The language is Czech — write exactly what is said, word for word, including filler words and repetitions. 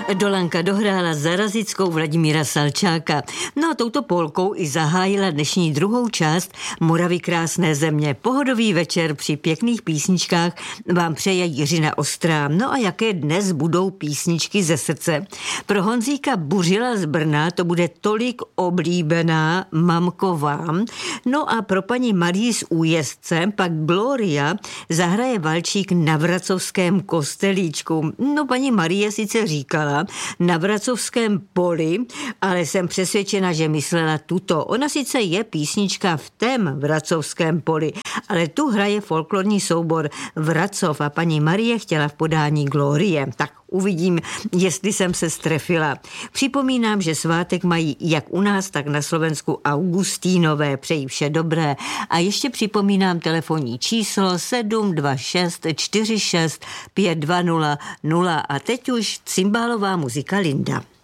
Dolanka dohrála zarazickou Vladimíra Salčáka. No a touto polkou i zahájila dnešní druhou část Moravy krásné země. Pohodový večer při pěkných písničkách vám přeje Jiřina Ostrá. No a jaké dnes budou písničky ze srdce? Pro Honzíka Buřila z Brna to bude tolik oblíbená Mamko vám. No a pro paní Marii z Újezdce pak Gloria zahraje valčík na Vracovském kostelíčku. No paní Marie sice říkala na Vracovském poli, ale jsem přesvědčena, že myslela tuto. Ona sice je písnička v tém Vracovském poli, ale tu hraje folklorní soubor Vracov a paní Marie chtěla v podání Glorie. Tak uvidím, jestli jsem se strefila. Připomínám, že svátek mají jak u nás, tak na Slovensku Augustínové. Přeji vše dobré. A ještě připomínám telefonní číslo sedm dva šest čtyři šest pět dva nula nula. A teď už cymbálová muzika Linda.